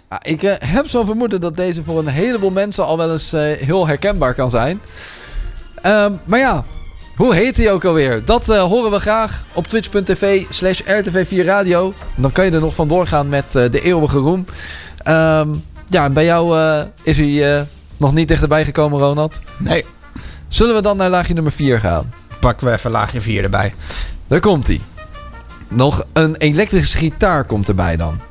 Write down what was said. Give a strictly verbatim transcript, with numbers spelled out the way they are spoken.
Ja, ik uh, heb zo'n vermoeden dat deze voor een heleboel mensen al wel eens uh, heel herkenbaar kan zijn. Um, maar ja, hoe heet hij ook alweer? Dat uh, horen we graag op twitch.tv slash R T V vier Radio. Dan kan je er nog vandoor gaan met uh, de eeuwige roem. Um, ja, en bij jou uh, is hij uh, nog niet dichterbij gekomen, Ronald. Nee. Zullen we dan naar laagje nummer vier gaan? Pakken we even laagje vier erbij. Daar komt hij. Nog een elektrische gitaar komt erbij dan.